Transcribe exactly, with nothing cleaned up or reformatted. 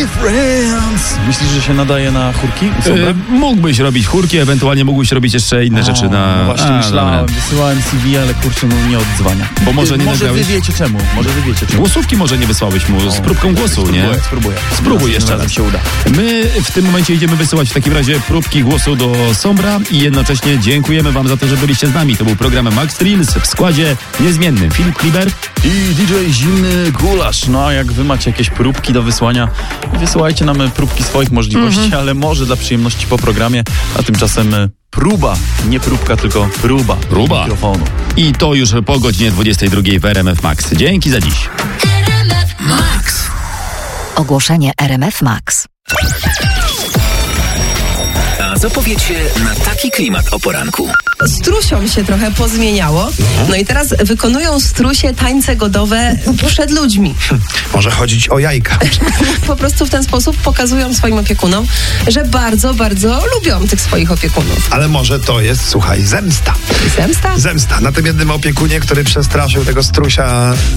friends. Myślisz, że się nadaje na chórki? E, mógłbyś robić chórki, ewentualnie mógłbyś robić jeszcze inne o, rzeczy na... No właśnie A, myślałem, dobra. wysyłałem C V, ale kurczę, no nie oddzwania. Bo może nie Może nagrałeś... wy wiecie czemu, może wy wiecie czemu. Głosówki może nie wysłałeś mu, z próbką głosu, spróbuję, nie? Spróbuję, Spróbuj jeszcze raz. się uda. My w tym momencie idziemy wysyłać w takim razie próbki głosu do Sombra i jednocześnie dziękujemy wam za to, że byliście z nami. To był program Max Thrills w składzie niezmiennym Filip Kliber i D J Zimny Gulasz. No a jak wy macie jakieś próbki do wysłania, wysyłajcie nam próbki swoich możliwości, mm-hmm. ale może dla przyjemności po programie, a tymczasem próba, nie próbka, tylko próba, próba. mikrofonu. I to już po godzinie dwudziestej drugiej w R M F Max. Dzięki za dziś. R M F Max. Ogłoszenie R M F Max. A co powiecie na taki klimat o poranku? Strusiom się trochę pozmieniało. No i teraz wykonują strusie tańce godowe przed ludźmi. Może chodzić o jajka. Po prostu w ten sposób pokazują swoim opiekunom, że bardzo, bardzo lubią tych swoich opiekunów. Ale może to jest, słuchaj, zemsta. Zemsta? Zemsta na tym jednym opiekunie, który przestraszył tego strusia